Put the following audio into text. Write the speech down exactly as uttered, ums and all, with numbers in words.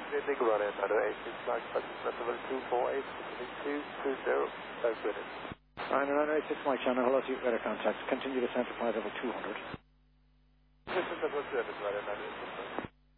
Think about it, by the way, six flight level two four eight, two two zero, five minutes. Ryanair runway six Mike channel, hello to you, better contacts. Continue to center flight level two hundred. This is level two hundred, Ryanair.